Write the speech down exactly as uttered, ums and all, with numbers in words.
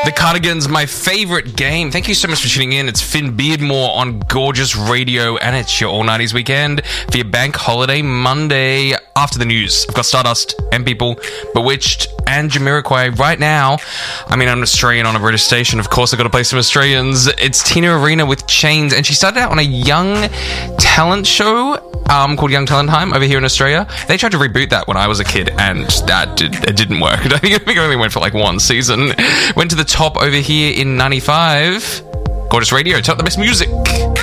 The Cardigans, my favourite game. Thank you so much for tuning in. It's Finn Beardmore on Gorgeous Radio, and it's your all-nineties weekend for your bank holiday Monday. After the news, I've got Stardust, M People, Bewitched, and Jamiroquai. Right now, I mean, I'm an Australian on a British station. Of course, I've got to play some Australians. It's Tina Arena with Chains, and she started out on a young talent show um, called Young Talent Time over here in Australia. They tried to reboot that when I was a kid, and that did, it didn't work. I think it only went for like one season. Went to the top over here in ninety-five. Gorgeous Radio, turn up the best music.